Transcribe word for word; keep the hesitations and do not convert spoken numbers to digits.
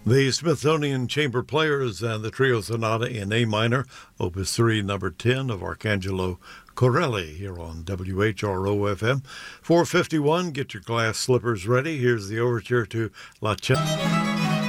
The Smithsonian Chamber Players and the Trio Sonata in A minor, Opus three, number ten of Arcangelo Corelli here on W H R O F M. four fifty-one, get your glass slippers ready. Here's the overture to La Cena.